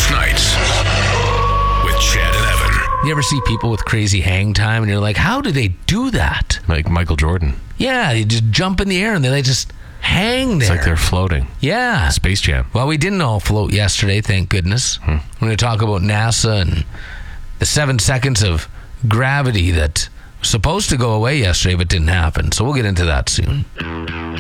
Weeknights with Chad and Evan. You ever see people with crazy hang time and you're like, how do they do that? Like Michael Jordan. Yeah, they just jump in the air and they just hang there. It's like they're floating. Yeah. Space Jam. Well, we didn't all float yesterday, thank goodness. We're going to talk about NASA and the 7 seconds of gravity that was supposed to go away yesterday but didn't happen. So we'll get into that soon.